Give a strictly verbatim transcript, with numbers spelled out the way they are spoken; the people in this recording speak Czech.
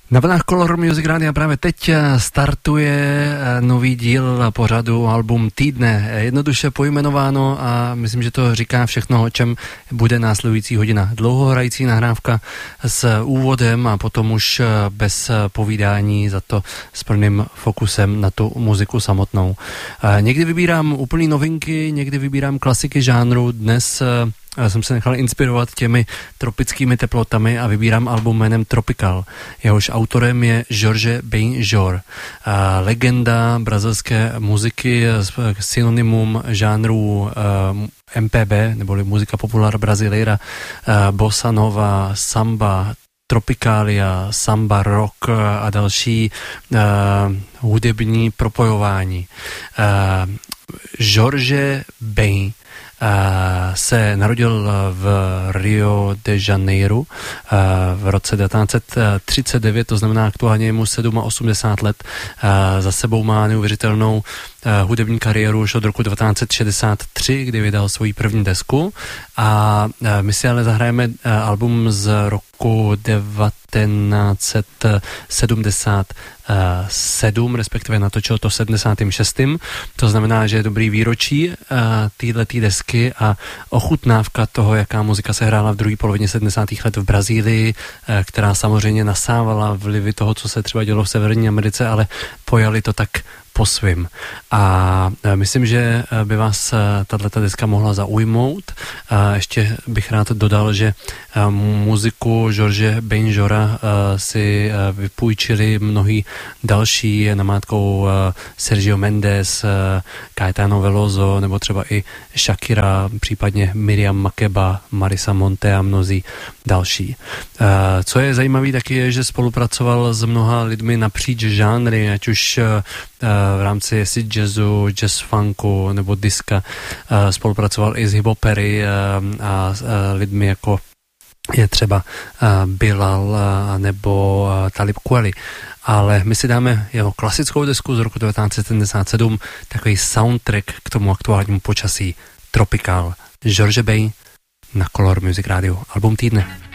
Na vlnách Color Music Rádia právě teď startuje nový díl pořadu album týdne. Jednoduše pojmenováno a myslím, že to říká všechno, o čem bude následující hodina. Dlouhohrající nahrávka s úvodem a potom už bez povídání, za to s plným fokusem na tu muziku samotnou. Někdy vybírám úplný novinky, někdy vybírám klasiky žánru. Dnes jsem se nechal inspirovat těmi tropickými teplotami a vybírám album jménem Tropical. Jehož autorem je Jorge Benjor. Legenda brazilské muziky, synonymum žánru M P B, neboli muzika popular brasileira, bossa nova, samba, tropikália, samba, rock a další uh, hudební propojování. Uh, Jorge Ben Uh, se narodil v Rio de Janeiro uh, v roce devatenáct set třicet devět, to znamená aktuálně je mu osmdesát sedm let. Uh, za sebou má neuvěřitelnou uh, hudební kariéru už od roku devatenáct set šedesát tři, kdy vydal svoji první desku a uh, my si ale zahrajeme uh, album z roku devatenáct set sedmdesát sedm, respektive natočil to v sedmdesátém šestém. To znamená, že je dobrý výročí uh, téhletý desky a ochutnávka toho, jaká muzika se hrála v druhé polovině sedmdesátých let v Brazílii, uh, která samozřejmě nasávala vlivy toho, co se třeba dělo v Severní Americe, ale pojali to tak po svým. A myslím, že by vás tato deska mohla zaujmout. A ještě bych rád dodal, že muziku Jorge Benjora si vypůjčili mnohí další, namátkou Sergio Mendes, Caetano Veloso, nebo třeba i Shakira, případně Miriam Makeba, Marisa Monte a mnozí další. Co je zajímavé taky je, že spolupracoval s mnoha lidmi napříč žánry, ať už v rámci acid jazzu, jazz funku nebo diska. Spolupracoval i s hiphopery a lidmi jako je třeba Bilal nebo Talib Kweli. Ale my si dáme jeho klasickou desku z roku devatenáct set sedmdesát sedm, takový soundtrack k tomu aktuálnímu počasí Tropical. Jorge Ben na Color Music Radio. Album týdne.